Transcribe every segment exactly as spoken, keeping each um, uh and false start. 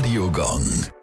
Radiogong.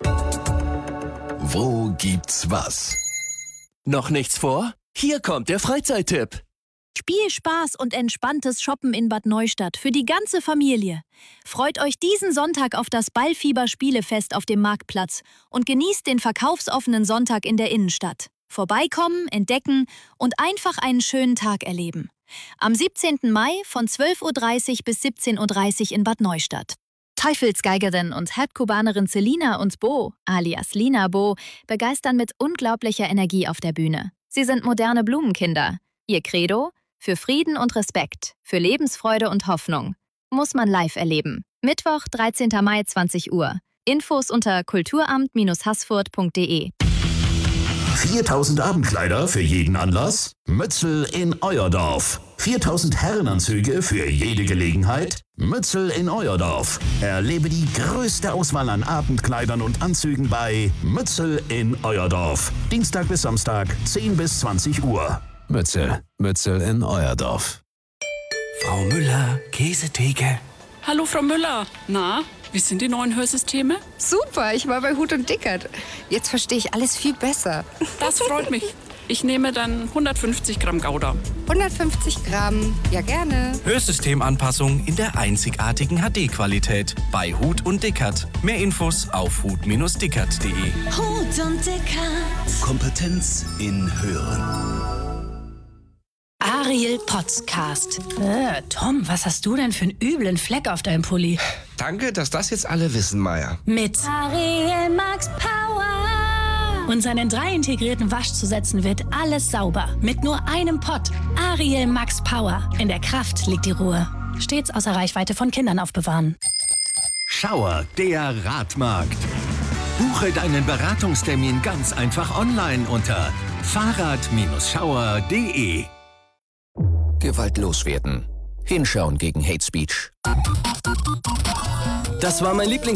Wo gibt's was? Noch nichts vor? Hier kommt der Freizeittipp. Spielspaß und entspanntes Shoppen in Bad Neustadt für die ganze Familie. Freut euch diesen Sonntag auf das Ballfieber-Spielefest auf dem Marktplatz und genießt den verkaufsoffenen Sonntag in der Innenstadt. Vorbeikommen, entdecken und einfach einen schönen Tag erleben. Am siebzehnten Mai von zwölf Uhr dreißig bis siebzehn Uhr dreißig in Bad Neustadt. Teufelsgeigerin und Halbkubanerin Selina und Bo, alias Lina Bo, begeistern mit unglaublicher Energie auf der Bühne. Sie sind moderne Blumenkinder. Ihr Credo? Für Frieden und Respekt, für Lebensfreude und Hoffnung. Muss man live erleben. Mittwoch, dreizehnten Mai, zwanzig Uhr. Infos unter kulturamt Bindestrich haßfurt Punkt de. viertausend Abendkleider für jeden Anlass? Mützel in euer Dorf. viertausend Herrenanzüge für jede Gelegenheit? Mützel in euer Dorf. Erlebe die größte Auswahl an Abendkleidern und Anzügen bei Mützel in euer Dorf. Dienstag bis Samstag, zehn bis zwanzig Uhr. Mützel, Mützel in euer Dorf. Frau Müller, Käsetheke. Hallo Frau Müller. Na, wie sind die neuen Hörsysteme? Super, ich war bei Hut und Dickert. Jetzt verstehe ich alles viel besser. Das freut mich. Ich nehme dann hundertfünfzig Gramm Gouda. hundertfünfzig Gramm, ja gerne. Hörsystemanpassung in der einzigartigen H D-Qualität bei Hut und Dickert. Mehr Infos auf hut Bindestrich dickert Punkt de. Hut und Dickert. Kompetenz in Hören. Ariel Podcast. Äh, Tom, was hast du denn für einen üblen Fleck auf deinem Pulli? Danke, dass das jetzt alle wissen, Maya. Mit Ariel Max Power. Und seinen drei integrierten Waschzusätzen wird alles sauber. Mit nur einem Pott. Ariel Max Power. In der Kraft liegt die Ruhe. Stets außer Reichweite von Kindern aufbewahren. Schauer, der Radmarkt. Buche deinen Beratungstermin ganz einfach online unter fahrrad Schauer Punkt de. Gewaltlos werden. Hinschauen gegen Hate Speech. Das war mein Lieblings